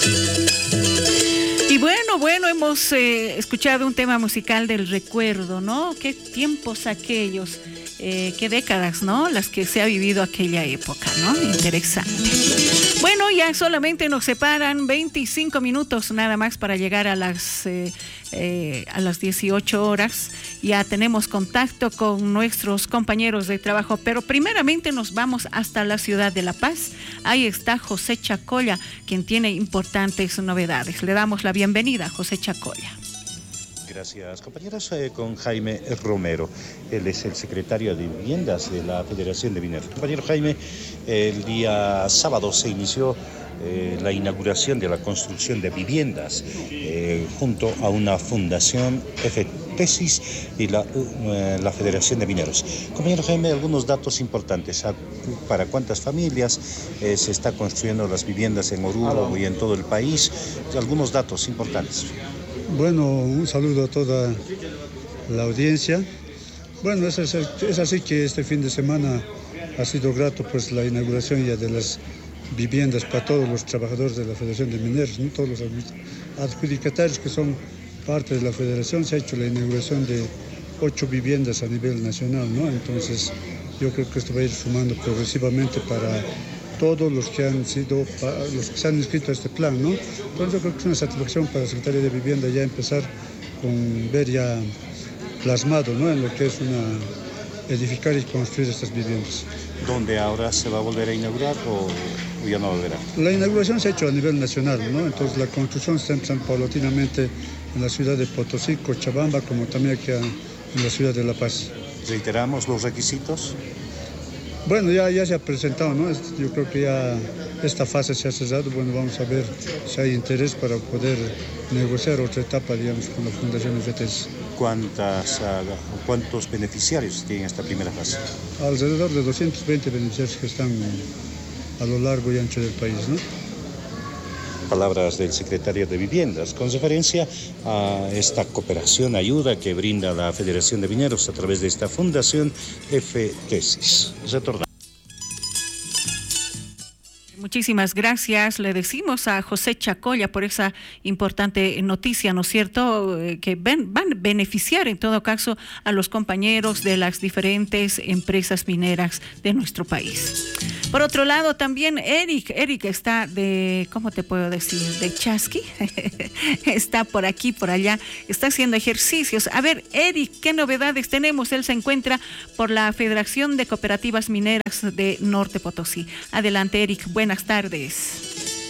Y bueno, hemos escuchado un tema musical del recuerdo, ¿no? Qué tiempos aquellos, qué décadas, ¿no? Las que se ha vivido aquella época, ¿no? Interesante. Bueno, ya solamente nos separan 25 minutos nada más para llegar a las 18 horas. Ya tenemos contacto con nuestros compañeros de trabajo, pero primeramente nos vamos hasta la ciudad de La Paz. Ahí está José Chacolla, quien tiene importantes novedades. Le damos la bienvenida, José Chacolla. Gracias, compañeros, con Jaime Romero. Él es el secretario de Viviendas de la Federación de Mineros. Compañero Jaime, el día sábado se inició la inauguración de la construcción de viviendas junto a una fundación FTESIS y la Federación de Mineros. Compañero Jaime, algunos datos importantes. ¿Para cuántas familias se está construyendo las viviendas en Oruro y en todo el país? Algunos datos importantes. Bueno, un saludo a toda la audiencia. Bueno, es así que este fin de semana ha sido grato pues la inauguración ya de las viviendas para todos los trabajadores de la Federación de Mineros, ¿no? Todos los adjudicatarios que son parte de la Federación. Se ha hecho la inauguración de 8 viviendas a nivel nacional, ¿no? Entonces yo creo que esto va a ir sumando progresivamente para todos los que se han inscrito a este plan, ¿no? Entonces yo creo que es una satisfacción para la Secretaría de Vivienda ya empezar con ver ya plasmado, ¿no? En lo que es edificar y construir estas viviendas. ¿Dónde ahora se va a volver a inaugurar o ya no volverá? La inauguración se ha hecho a nivel nacional, ¿no? Entonces la construcción se empezando paulatinamente en la ciudad de Potosí, Cochabamba, como también aquí en la ciudad de La Paz. ¿Reiteramos los requisitos? Bueno, ya se ha presentado, ¿no? Yo creo que ya esta fase se ha cerrado. Bueno, vamos a ver si hay interés para poder negociar otra etapa, digamos, con la Fundación FTES. ¿Cuántos beneficiarios tienen esta primera fase? Alrededor de 220 beneficiarios que están a lo largo y ancho del país, ¿no? Palabras del secretario de Viviendas, con referencia a esta cooperación, ayuda que brinda la Federación de Mineros a través de esta fundación FTESIS. Retornamos. Muchísimas gracias. Le decimos a José Chacolla por esa importante noticia, ¿no es cierto?, que van a beneficiar en todo caso a los compañeros de las diferentes empresas mineras de nuestro país. Por otro lado, también Eric está ¿cómo te puedo decir?, de chasqui. Está por aquí, por allá, está haciendo ejercicios. A ver, Eric, ¿qué novedades tenemos? Él se encuentra por la Federación de Cooperativas Mineras de Norte Potosí. Adelante, Eric, buenas tardes.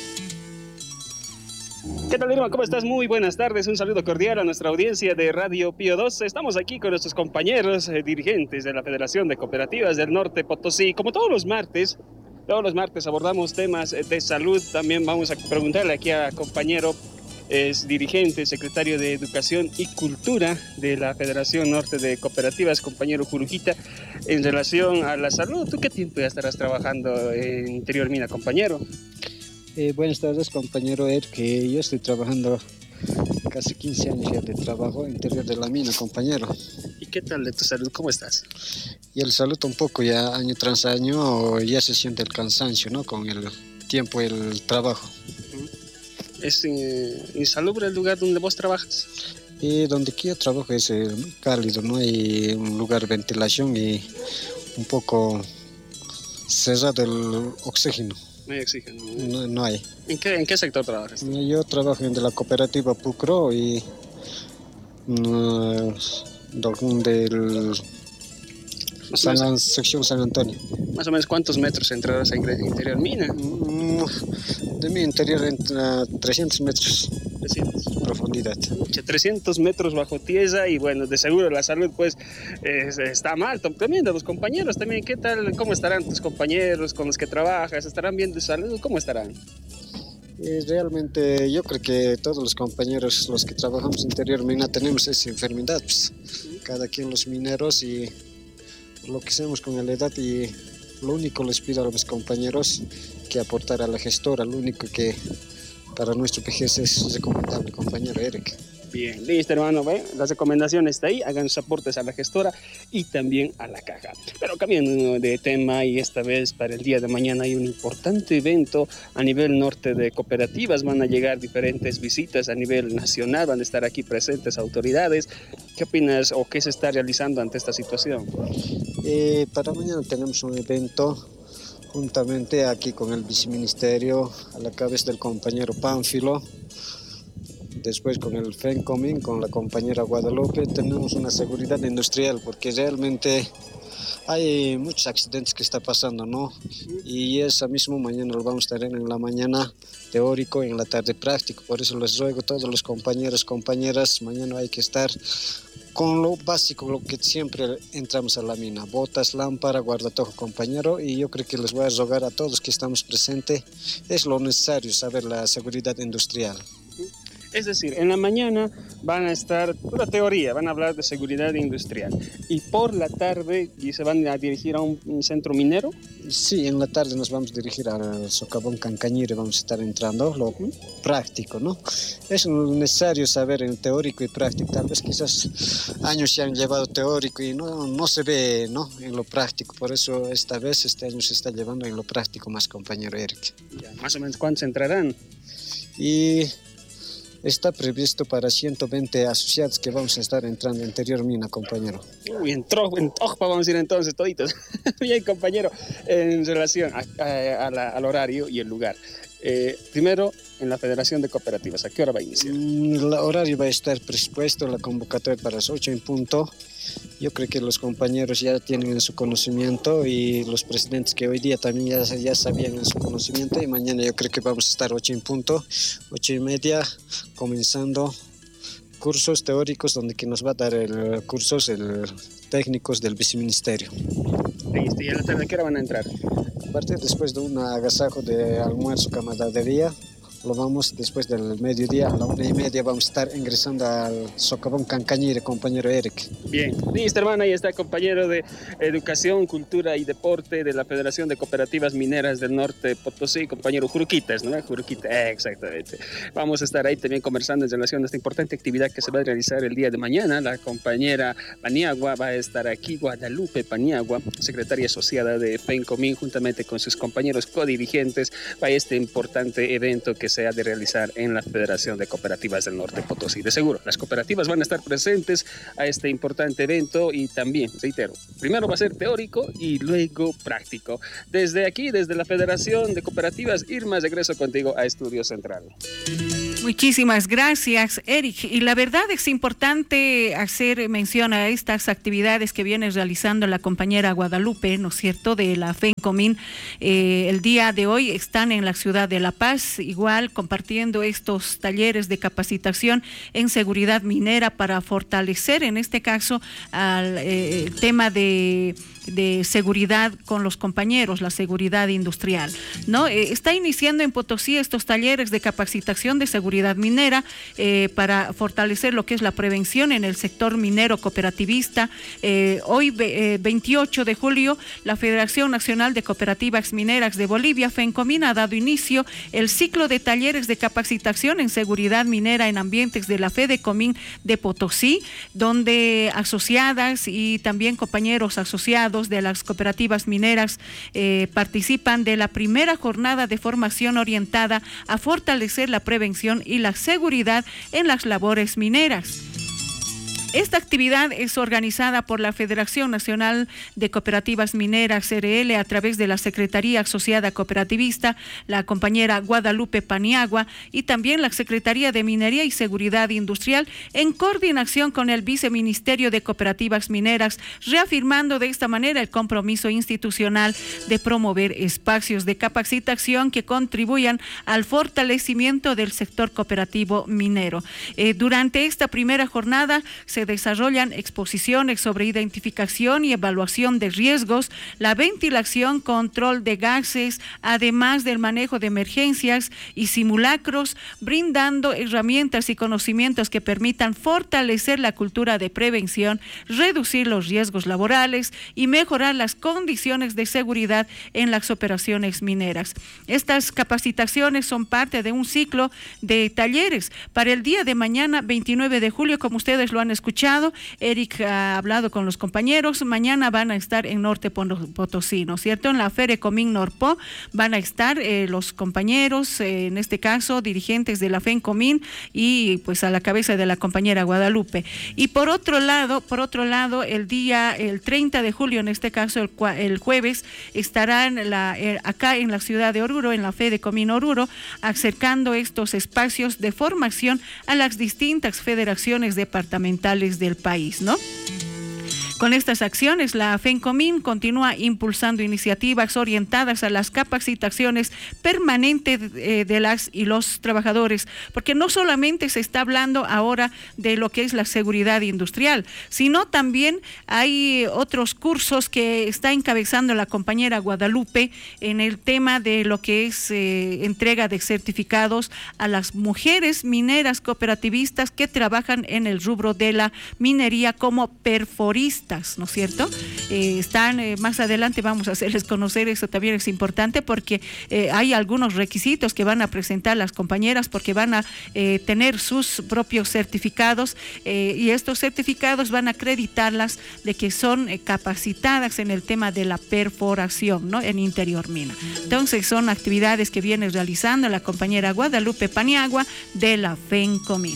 ¿Qué tal, Irma? ¿Cómo estás? Muy buenas tardes. Un saludo cordial a nuestra audiencia de Radio Pío 2. Estamos aquí con nuestros compañeros dirigentes de la Federación de Cooperativas del Norte Potosí. Como todos los martes abordamos temas de salud. También vamos a preguntarle aquí a compañero, es dirigente, secretario de Educación y Cultura de la Federación Norte de Cooperativas, compañero Jurujita, en relación a la salud. ¿Tú qué tiempo ya estarás trabajando en Interior Mina, compañero? Buenas tardes, compañero que yo estoy trabajando casi 15 años ya de trabajo interior de la mina, compañero. ¿Y qué tal de tu salud? ¿Cómo estás? Y el salud un poco ya año tras año ya se siente el cansancio, ¿no? Con el tiempo y el trabajo. ¿Es insalubre el lugar donde vos trabajas? Y donde yo trabajo es cálido, no hay un lugar de ventilación y un poco cerrado el oxígeno. No hay oxígeno. No hay. ¿En qué sector trabajas? Yo trabajo en la cooperativa Pucro y del sección San Antonio. Más o menos, ¿cuántos metros entrarás a Interior Mina? De mi interior entra 300 metros. 300. Profundidad. 300 metros bajo tierra y bueno, de seguro la salud pues está mal. También de los compañeros también, ¿qué tal? ¿Cómo estarán tus compañeros con los que trabajas? ¿Estarán bien de salud? ¿Cómo estarán? Realmente yo creo que todos los compañeros, los que trabajamos interior mina, tenemos esa enfermedad. Pues, cada quien los mineros y lo que hacemos con la edad y lo único les pido a los compañeros que aportar a la gestora, lo único que para nuestro PGS es recomendable, compañero Eric. Bien, listo, hermano. ¿Ve? Las recomendaciones está ahí. Hagan sus aportes a la gestora y también a la caja. Pero cambiando de tema, y esta vez para el día de mañana hay un importante evento a nivel norte de cooperativas. Van a llegar diferentes visitas a nivel nacional. Van a estar aquí presentes autoridades. ¿Qué opinas o qué se está realizando ante esta situación? Para mañana tenemos un evento juntamente aquí con el viceministerio a la cabeza del compañero Pánfilo. Después con el FENCOMIN, con la compañera Guadalupe, tenemos una seguridad industrial porque realmente hay muchos accidentes que está pasando, ¿no? Y esa misma mañana lo vamos a tener en la mañana teórico y en la tarde práctico. Por eso les ruego a todos los compañeros, compañeras, mañana hay que estar con lo básico, lo que siempre entramos a la mina: botas, lámpara, guardatojo, compañero. Y yo creo que les voy a rogar a todos que estamos presentes, es lo necesario saber la seguridad industrial. Es decir, en la mañana van a estar pura teoría, van a hablar de seguridad industrial. Y por la tarde se van a dirigir a un centro minero. Sí, en la tarde nos vamos a dirigir al socavón Cancañire, vamos a estar entrando, lo práctico, ¿no? Es necesario saber en teórico y práctico. Tal vez quizás años se han llevado teórico y no se ve, ¿no?, en lo práctico. Por eso este año se está llevando en lo práctico más, compañero Eric. Ya, más o menos, ¿cuántos entrarán? Y está previsto para 120 asociados que vamos a estar entrando en interior mina, compañero. Uy, en Tojpa vamos a ir entonces toditos. Bien, compañero, en relación al horario y el lugar. Primero, en la Federación de Cooperativas, ¿a qué hora va a iniciar? El horario va a estar presupuesto, la convocatoria para las 8 en punto. Yo creo que los compañeros ya tienen en su conocimiento y los presidentes que hoy día también ya sabían en su conocimiento, y mañana yo creo que vamos a estar 8 en punto, 8:30, comenzando cursos teóricos donde que nos va a dar cursos técnicos del viceministerio. Listo, y a la tarde, ¿a qué hora van a entrar? A partir después de un agasajo de almuerzo, camaradería, lo vamos después del mediodía, a la 1:30 vamos a estar ingresando al socavón Cancañire, compañero Eric. Bien, listo, hermano, ahí está, compañero de Educación, Cultura y Deporte de la Federación de Cooperativas Mineras del Norte Potosí, compañero Juruquitas, ¿no? Juruquita, exactamente. Vamos a estar ahí también conversando en relación a esta importante actividad que se va a realizar el día de mañana. La compañera Paniagua va a estar aquí, Guadalupe Paniagua, secretaria asociada de FENCOMIN, juntamente con sus compañeros codirigentes, para este importante evento que se ha de realizar en la Federación de Cooperativas del Norte Potosí. De seguro, las cooperativas van a estar presentes a este importante evento y también, reitero, primero va a ser teórico y luego práctico. Desde aquí, desde la Federación de Cooperativas, Irma, regreso contigo a Estudio Central. Muchísimas gracias, Eric. Y la verdad es importante hacer mención a estas actividades que viene realizando la compañera Guadalupe, ¿no es cierto?, de la FENCOMIN. El día de hoy están en la ciudad de La Paz, igual compartiendo estos talleres de capacitación en seguridad minera para fortalecer, en este caso, el tema de seguridad con los compañeros, la seguridad industrial, ¿no? Está iniciando en Potosí estos talleres de capacitación de seguridad minera para fortalecer lo que es la prevención en el sector minero cooperativista. Hoy, 28 de julio, la Federación Nacional de Cooperativas Mineras de Bolivia, FENCOMIN, ha dado inicio el ciclo de talleres de capacitación en seguridad minera en ambientes de la FEDECOMIN de Potosí, donde asociadas y también compañeros asociados de las cooperativas mineras participan de la primera jornada de formación orientada a fortalecer la prevención y la seguridad en las labores mineras. Esta actividad es organizada por la Federación Nacional de Cooperativas Mineras, CRL, a través de la Secretaría Asociada Cooperativista, la compañera Guadalupe Paniagua, y también la Secretaría de Minería y Seguridad Industrial, en coordinación con el Viceministerio de Cooperativas Mineras, reafirmando de esta manera el compromiso institucional de promover espacios de capacitación que contribuyan al fortalecimiento del sector cooperativo minero. Durante esta primera jornada se se desarrollan exposiciones sobre identificación y evaluación de riesgos, la ventilación, control de gases, además del manejo de emergencias y simulacros, brindando herramientas y conocimientos que permitan fortalecer la cultura de prevención, reducir los riesgos laborales y mejorar las condiciones de seguridad en las operaciones mineras. Estas capacitaciones son parte de un ciclo de talleres para el día de mañana, 29 de julio, como ustedes lo han escuchado. Eric ha hablado con los compañeros. Mañana van a estar en Norte Potosí, ¿no es cierto? En la FEDECOMIN Norpo van a estar los compañeros, en este caso dirigentes de la FENCOMIN y pues a la cabeza de la compañera Guadalupe. Y por otro lado, el 30 de julio, en este caso el jueves, estarán acá en la ciudad de Oruro, en la FEDECOMIN Oruro, acercando estos espacios de formación a las distintas federaciones departamentales del país, ¿no? Con estas acciones, la FENCOMIN continúa impulsando iniciativas orientadas a las capacitaciones permanentes de las y los trabajadores, porque no solamente se está hablando ahora de lo que es la seguridad industrial, sino también hay otros cursos que está encabezando la compañera Guadalupe en el tema de lo que es entrega de certificados a las mujeres mineras cooperativistas que trabajan en el rubro de la minería como perforistas, ¿no es cierto? Están más adelante, vamos a hacerles conocer, eso también es importante porque hay algunos requisitos que van a presentar las compañeras porque van a tener sus propios certificados y estos certificados van a acreditarlas de que son capacitadas en el tema de la perforación, ¿no? En interior mina. Entonces son actividades que viene realizando la compañera Guadalupe Paniagua de la FENCOMIN.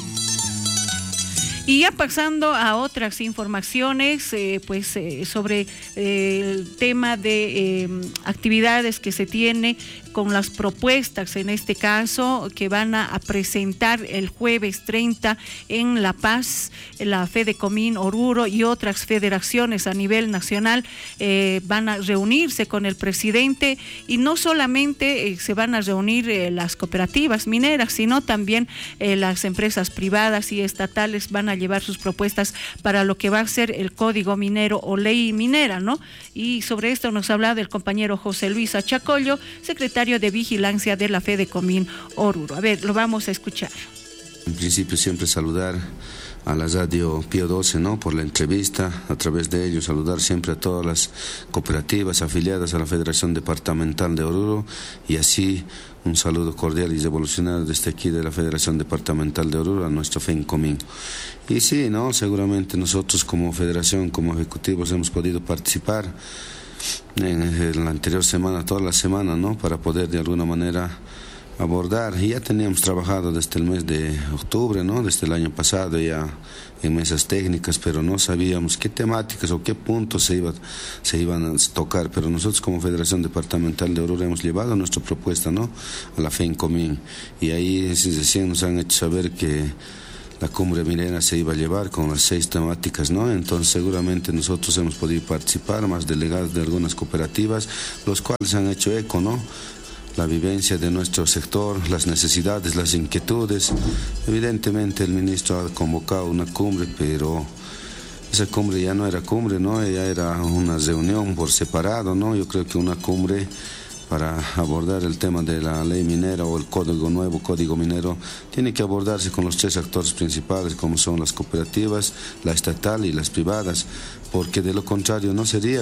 Y ya pasando a otras informaciones, sobre el tema de actividades que se tiene con las propuestas, en este caso, que van a presentar el jueves 30 en La Paz, la FEDECOMIN Oruro y otras federaciones a nivel nacional van a reunirse con el presidente y no solamente se van a reunir las cooperativas mineras, sino también las empresas privadas y estatales van a llevar sus propuestas para lo que va a ser el Código Minero o Ley Minera, ¿no? Y sobre esto nos habla el compañero José Luis Achacollo, secretario de Vigilancia de la FEDECOMIN Oruro. A ver, lo vamos a escuchar. En principio siempre saludar a la radio Pío 12, ¿no? Por la entrevista, a través de ellos saludar siempre a todas las cooperativas afiliadas a la Federación Departamental de Oruro y así un saludo cordial y revolucionario desde aquí de la Federación Departamental de Oruro a nuestro FENCOMIN. Y sí, ¿no? Seguramente nosotros como federación, como ejecutivos hemos podido participar en la anterior semana, toda la semana, ¿no? Para poder de alguna manera abordar, y ya teníamos trabajado desde el mes de octubre, ¿no? Desde el año pasado ya en mesas técnicas, pero no sabíamos qué temáticas o qué puntos se iban a tocar, pero nosotros como Federación Departamental de Oruro hemos llevado nuestra propuesta, ¿no? A la FENCOMIN, y ahí recién nos han hecho saber que la cumbre minera se iba a llevar con las 6 temáticas, ¿no? Entonces seguramente nosotros hemos podido participar, más delegados de algunas cooperativas, los cuales han hecho eco, ¿no? La vivencia de nuestro sector, las necesidades, las inquietudes. Evidentemente el ministro ha convocado una cumbre, pero esa cumbre ya no era cumbre, ¿no? Ya era una reunión por separado, ¿no? Yo creo que una cumbre para abordar el tema de la ley minera o el nuevo código minero tiene que abordarse con los 3 actores principales, como son las cooperativas, la estatal y las privadas, porque de lo contrario no sería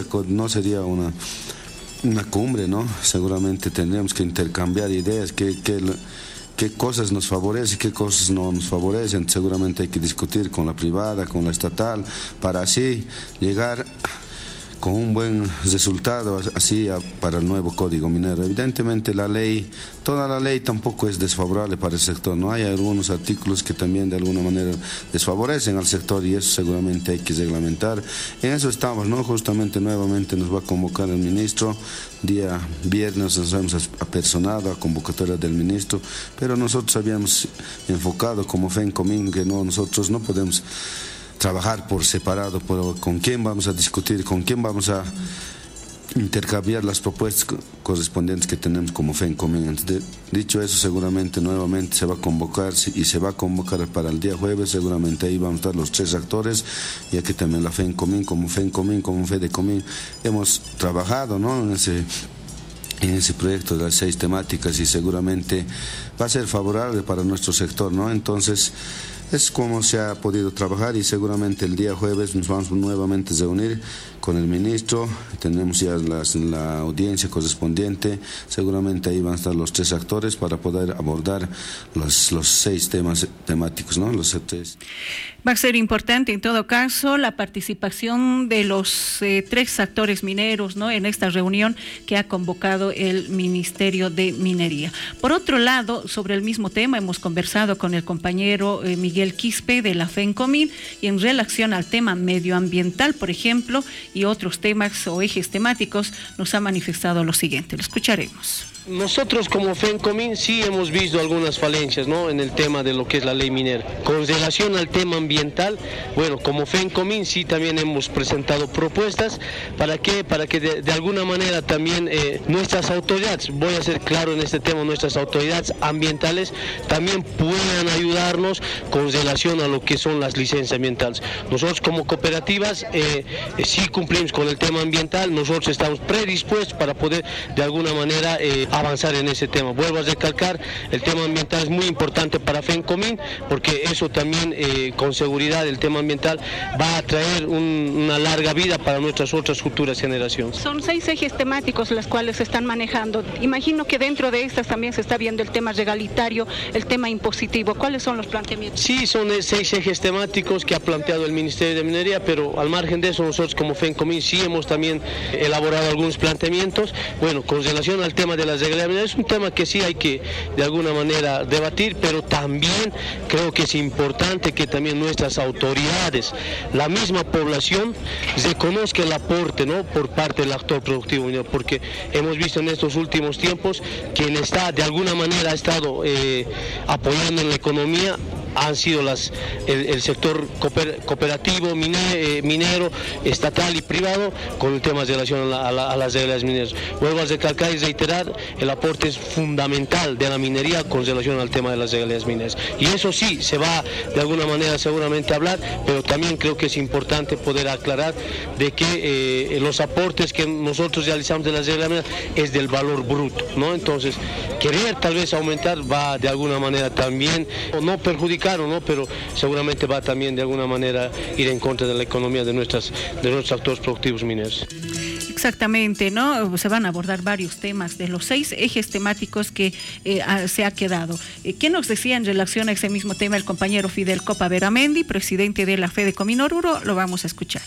una cumbre, ¿no? Seguramente tendríamos que intercambiar ideas, qué cosas nos favorecen, qué cosas no nos favorecen. Seguramente hay que discutir con la privada, con la estatal, para así llegar con un buen resultado así para el nuevo código minero. Evidentemente toda la ley tampoco es desfavorable para el sector, ¿no? Hay algunos artículos que también de alguna manera desfavorecen al sector y eso seguramente hay que reglamentar. En eso estamos, ¿no? Justamente nuevamente nos va a convocar el ministro, día viernes nos hemos apersonado a convocatoria del ministro, pero nosotros habíamos enfocado como FENCOMIN que nosotros no podemos trabajar por separado, pero con quién vamos a discutir, con quién vamos a intercambiar las propuestas correspondientes que tenemos como FENCOMIN. Dicho eso, seguramente nuevamente se va a convocar y se va a convocar para el día jueves. Seguramente ahí vamos a estar los 3 actores, ya que también la FENCOMIN, como FEDECOMIN, hemos trabajado, ¿no?, en ese proyecto de las 6 temáticas, y seguramente va a ser favorable para nuestro sector, ¿no? Entonces, es como se ha podido trabajar, y seguramente el día jueves nos vamos nuevamente a reunir con el ministro. Tenemos ya la audiencia correspondiente. Seguramente ahí van a estar los 3 actores para poder abordar los 6 temas temáticos, ¿no? Los 3. Va a ser importante, en todo caso, la participación de los 3 actores mineros, ¿no?, en esta reunión que ha convocado el Ministerio de Minería. Por otro lado, sobre el mismo tema, hemos conversado con el compañero Miguel Quispe de la FENCOMIN, y en relación al tema medioambiental, por ejemplo, y otros temas o ejes temáticos, nos ha manifestado lo siguiente. Lo escucharemos. Nosotros como FENCOMIN sí hemos visto algunas falencias, ¿no?, en el tema de lo que es la ley minera. Con relación al tema ambiental, bueno, como FENCOMIN sí también hemos presentado propuestas. ¿Para qué? Para que de alguna manera también nuestras autoridades, voy a ser claro en este tema, nuestras autoridades ambientales también puedan ayudarnos con relación a lo que son las licencias ambientales. Nosotros como cooperativas sí cumplimos con el tema ambiental. Nosotros estamos predispuestos para poder de alguna manera avanzar en ese tema. Vuelvo a recalcar, el tema ambiental es muy importante para FENCOMIN, porque eso también con seguridad el tema ambiental va a traer una larga vida para nuestras otras futuras generaciones. Son 6 ejes temáticos las cuales se están manejando. Imagino que dentro de estas también se está viendo el tema regalitario, el tema impositivo. ¿Cuáles son los planteamientos? Sí, son 6 ejes temáticos que ha planteado el Ministerio de Minería, pero al margen de eso nosotros como FENCOMIN sí hemos también elaborado algunos planteamientos. Bueno, con relación al tema de las reglas mineras, es un tema que sí hay que de alguna manera debatir, pero también creo que es importante que también nuestras autoridades, la misma población, reconozca el aporte, ¿no?, por parte del actor productivo minero, porque hemos visto en estos últimos tiempos quien está de alguna manera ha estado apoyando en la economía han sido el sector cooperativo, minero, estatal y privado, con el tema de relación a las reglas mineras. Vuelvo a recalcar y reiterar, el aporte es fundamental de la minería con relación al tema de las reglas mineras. Y eso sí, se va de alguna manera seguramente a hablar, pero también creo que es importante poder aclarar de que los aportes que nosotros realizamos de las reglas mineras es del valor bruto, ¿no? Entonces, querer tal vez aumentar va de alguna manera también, o no perjudicar, o no, pero seguramente va también de alguna manera ir en contra de la economía de nuestros actores productivos mineros. Exactamente, ¿no? Se van a abordar varios temas de los 6 ejes temáticos que se ha quedado. ¿Qué nos decía en relación a ese mismo tema el compañero Fidel Copa Beramendi, presidente de la FEDECOMIN Oruro? Lo vamos a escuchar.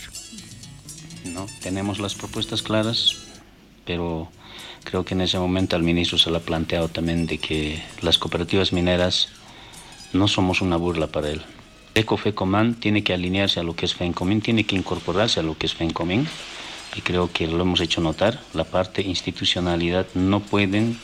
No, tenemos las propuestas claras, pero creo que en ese momento al ministro se le ha planteado también de que las cooperativas mineras no somos una burla para él. FECOMAN tiene que alinearse a lo que es FENCOMIN, tiene que incorporarse a lo que es FENCOMIN, y creo que lo hemos hecho notar. La parte institucionalidad no pueden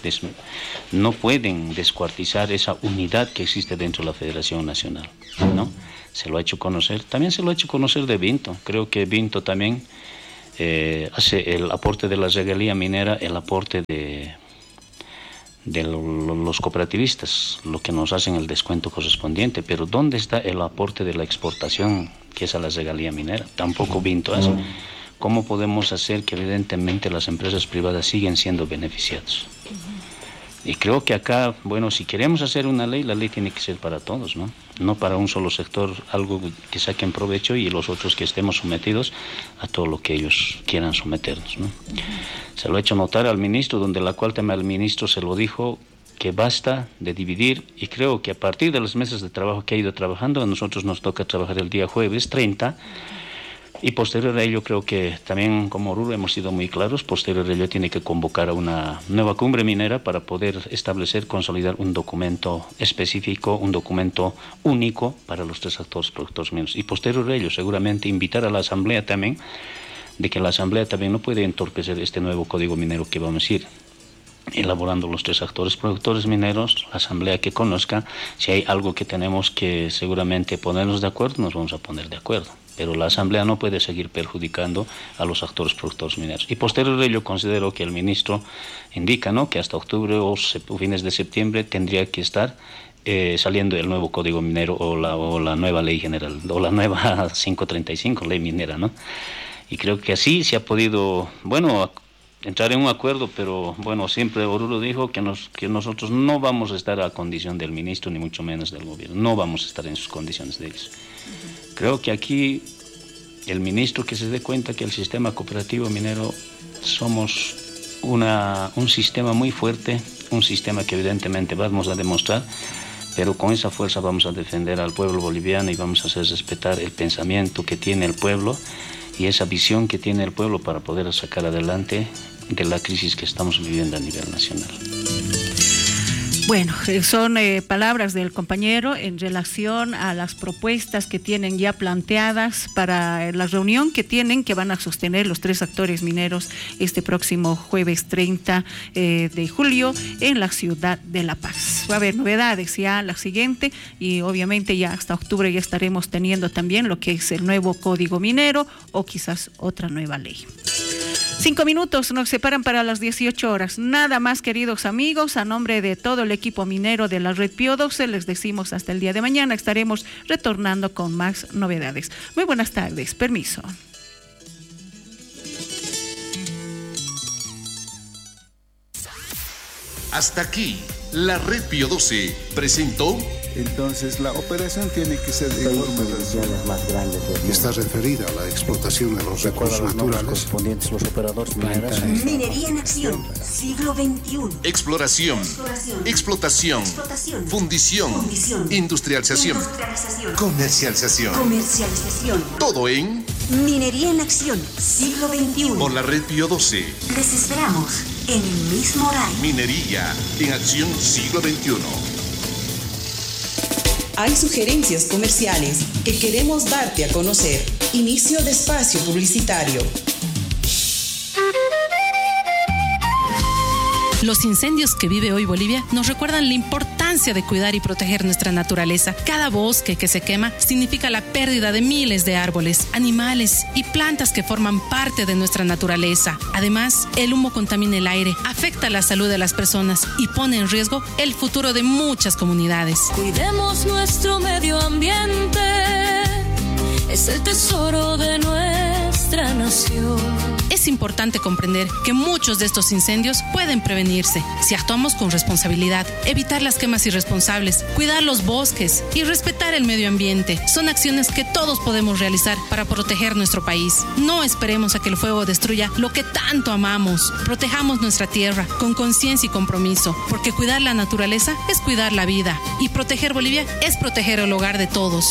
descuartizar esa unidad que existe dentro de la Federación Nacional, ¿no? Se lo ha hecho conocer, también se lo ha hecho conocer de Vinto. Creo que Vinto también hace el aporte de la regalía minera, el aporte de los cooperativistas, lo que nos hacen el descuento correspondiente, pero ¿dónde está el aporte de la exportación, que es a la regalía minera? Tampoco Vinto hace. ¿Cómo podemos hacer que evidentemente las empresas privadas siguen siendo beneficiadas? Y creo que acá, bueno, si queremos hacer una ley, la ley tiene que ser para todos, ¿no? No para un solo sector, algo que saquen provecho, y los otros que estemos sometidos a todo lo que ellos quieran someternos, ¿no? Se lo he hecho notar al ministro, donde la cual tema el ministro se lo dijo, que basta de dividir, y creo que a partir de los meses de trabajo que ha ido trabajando, a nosotros nos toca trabajar el día jueves 30, y posterior a ello creo que también como Oruro hemos sido muy claros, posterior a ello tiene que convocar a una nueva cumbre minera para poder establecer, consolidar un documento específico, un documento único para los 3 actores productores mineros, y posterior a ello seguramente invitar a la asamblea también, de que la asamblea también no puede entorpecer este nuevo código minero que vamos a ir. elaborando los tres actores productores mineros, la asamblea que conozca. Si hay algo que tenemos que seguramente ponernos de acuerdo, nos vamos a poner de acuerdo. Pero la asamblea no puede seguir perjudicando a los actores productores mineros. Y posterior a ello considero que el ministro indica, ¿no?, que hasta octubre o fines de septiembre tendría que estar saliendo el nuevo código minero o la nueva ley general, o la nueva 535, ley minera, ¿no? Y creo que así se ha podido, bueno, entrar en un acuerdo, pero bueno, siempre Oruro dijo que nosotros no vamos a estar a condición del ministro, ni mucho menos del gobierno, no vamos a estar en sus condiciones de ellos. Creo que aquí el ministro que se dé cuenta que el sistema cooperativo minero somos un sistema muy fuerte, un sistema que evidentemente vamos a demostrar, pero con esa fuerza vamos a defender al pueblo boliviano y vamos a hacer respetar el pensamiento que tiene el pueblo y esa visión que tiene el pueblo para poder sacar adelante de la crisis que estamos viviendo a nivel nacional. Bueno, son palabras del compañero en relación a las propuestas que tienen ya planteadas para la reunión que van a sostener los tres actores mineros este próximo jueves 30 de julio en la ciudad de La Paz. Va a haber novedades ya la siguiente y obviamente ya hasta octubre ya estaremos teniendo también lo que es el nuevo código minero o quizás otra nueva ley. 5 minutos nos separan para las 18 horas. Nada más, queridos amigos, a nombre de todo el equipo minero de la Red Pío 12, les decimos hasta el día de mañana. Estaremos retornando con más novedades. Muy buenas tardes. Permiso. Hasta aquí, la Red Pío 12 presentó. Entonces la operación tiene que ser de forma más grandes. Está referida a la explotación de los recursos naturales correspondientes los operadores mineros. Minería en acción, siglo XXI. Exploración, explotación, fundición, industrialización, comercialización. Todo en Minería en acción, siglo XXI. Por la Red Pío 12. Les esperamos en el mismo horario. Minería en acción, siglo XXI. Hay sugerencias comerciales que queremos darte a conocer. Inicio de espacio publicitario. Los incendios que vive hoy Bolivia nos recuerdan la importancia de cuidar y proteger nuestra naturaleza. Cada bosque que se quema significa la pérdida de miles de árboles, animales y plantas que forman parte de nuestra naturaleza. Además, el humo contamina el aire, afecta la salud de las personas y pone en riesgo el futuro de muchas comunidades. Cuidemos nuestro medio ambiente, es el tesoro de nuestra nación. Es importante comprender que muchos de estos incendios pueden prevenirse si actuamos con responsabilidad. Evitar las quemas irresponsables, cuidar los bosques y respetar el medio ambiente son acciones que todos podemos realizar para proteger nuestro país. No esperemos a que el fuego destruya lo que tanto amamos. Protejamos nuestra tierra con conciencia y compromiso, porque cuidar la naturaleza es cuidar la vida y proteger Bolivia es proteger el hogar de todos.